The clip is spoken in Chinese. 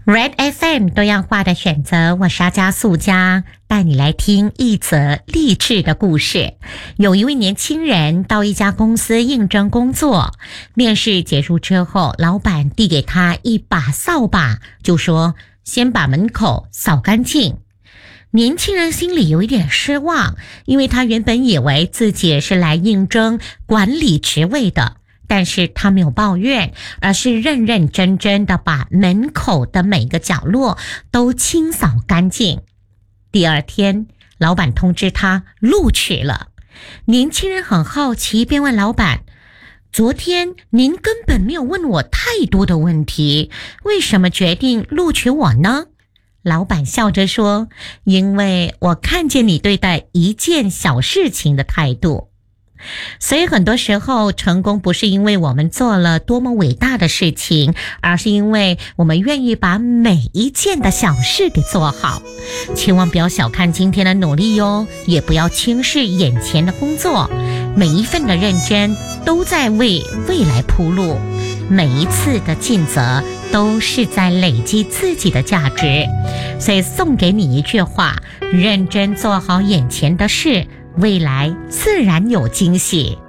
Red FM 多样化的选择，我是阿加素佳，带你来听一则励志的故事。有一位年轻人到一家公司应征工作，面试结束之后，老板递给他一把扫把，就说先把门口扫干净。年轻人心里有一点失望，因为他原本以为自己是来应征管理职位的，但是他没有抱怨，而是认认真真的把门口的每个角落都清扫干净。第二天，老板通知他录取了。年轻人很好奇，便问老板，昨天您根本没有问我太多的问题，为什么决定录取我呢？老板笑着说，因为我看见你对待一件小事情的态度。所以很多时候，成功不是因为我们做了多么伟大的事情，而是因为我们愿意把每一件的小事给做好。千万不要小看今天的努力哟，也不要轻视眼前的工作。每一份的认真都在为未来铺路，每一次的尽责都是在累积自己的价值。所以送给你一句话，认真做好眼前的事，未来自然有惊喜。